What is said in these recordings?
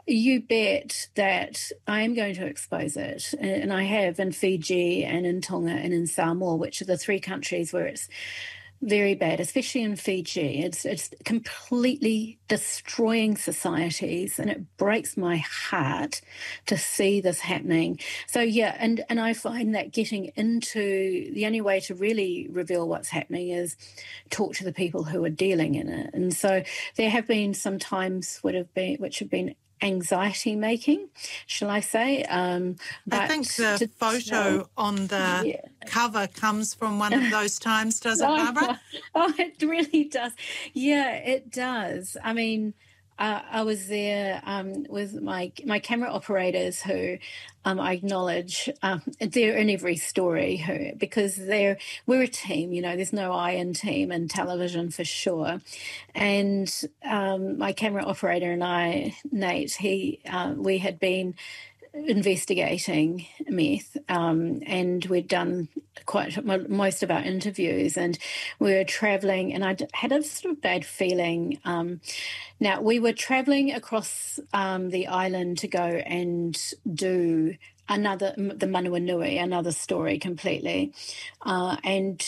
You bet that I am going to expose it, and I have in Fiji and in Tonga and in Samoa, which are the three countries where it's very bad, especially in Fiji. It's completely destroying societies, and it breaks my heart to see this happening. So yeah, and I find that getting into the only way to really reveal what's happening is talk to the people who are dealing in it. And so there have been some times which have been anxiety making, shall I say? I think the photo on the cover comes from one of those times, does it, Barbara? Oh, it really does. Yeah, it does. I mean, I was there with my camera operators who I acknowledge they're in every story because we're a team. There's no I in team in television for sure. And my camera operator and I, Nate, we had been investigating meth, and we'd done most of our interviews, and we were traveling, and I had a sort of bad feeling. Now, we were traveling across the island to go and do the Manawanui, another story completely, and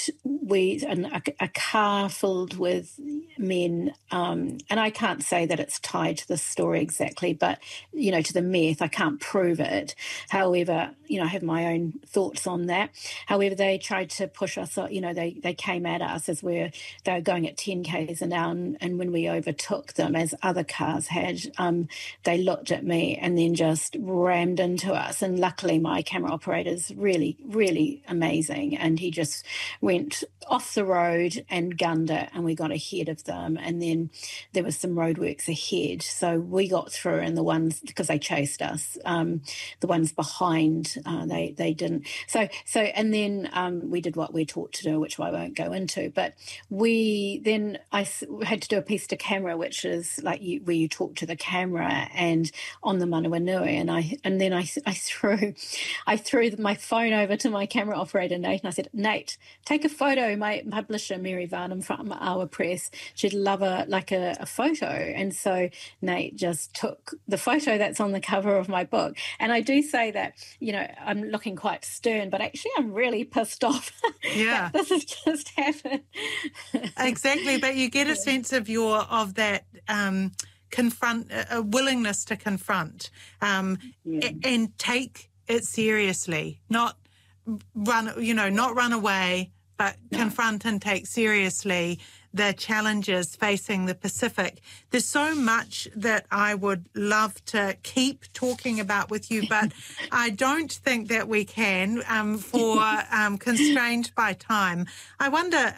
a car filled with men, and I can't say that it's tied to the story exactly, but to the meth, I can't prove it. However, I have my own thoughts on that. However, they tried to push us. They came at us as they were going at 10 k's an hour, and when we overtook them, as other cars had, they looked at me and then just rammed into us. And luckily, my camera operator's really, really amazing, and he just went off the road and gunned it, and we got ahead of them. And then there was some roadworks ahead, so we got through, and the ones, because they chased us, the ones behind, they didn't. So and then we did what we're taught to do, which I won't go into. But I had to do a piece to camera, which is like where you talk to the camera, and on the Manawanui, and then I threw my phone over to my camera operator, Nate, and I said, Nate, take a photo. My publisher, Mary Varnum from Our Press, she'd love a photo. And so Nate just took the photo that's on the cover of my book. And I do say that, I'm looking quite stern, but actually I'm really pissed off that this has just happened. Exactly, but you get a sense of that a willingness to confront and take it seriously, not run away, but confront and take seriously the challenges facing the Pacific. There's so much that I would love to keep talking about with you, but I don't think that we can constrained by time. I wonder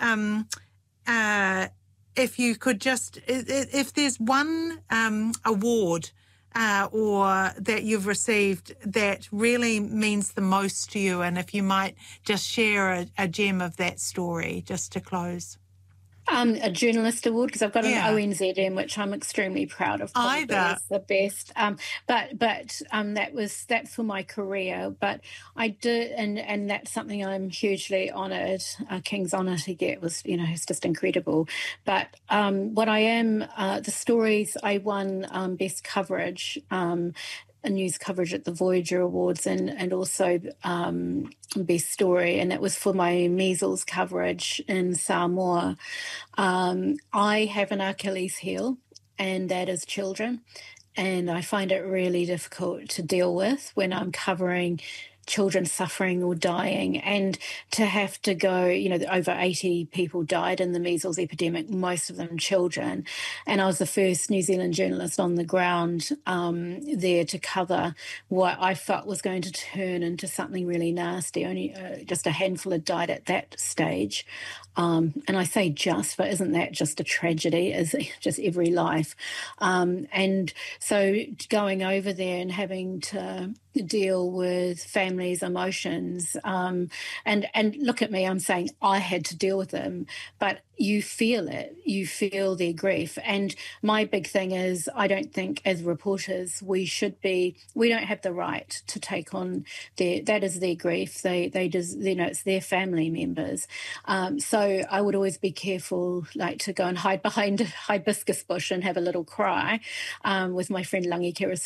if you could if there's one award or that you've received that really means the most to you, and if you might just share a gem of that story just to close. A journalist award, because I've got an ONZM, which I'm extremely proud of. It's the best. But that's for my career. But I did, and that's something I'm hugely honoured. King's honour to get was, it's just incredible. But what I am, the stories I won best coverage. News coverage at the Voyager Awards, and also Best Story, and that was for my measles coverage in Samoa. I have an Achilles heel, and that is children, and I find it really difficult to deal with when I'm covering children suffering or dying, and to have to go, over 80 people died in the measles epidemic, most of them children. And I was the first New Zealand journalist on the ground there to cover what I felt was going to turn into something really nasty. Only just a handful had died at that stage. And I say but isn't that just a tragedy, is just every life? And so going over there and having to deal with families' emotions, and look at me, I'm saying I had to deal with them, but you feel it, you feel their grief. And my big thing is, I don't think as reporters we don't have the right to take on that is their grief. They just, it's their family members. So I would always be careful, like to go and hide behind a hibiscus bush and have a little cry with my friend Langi Kira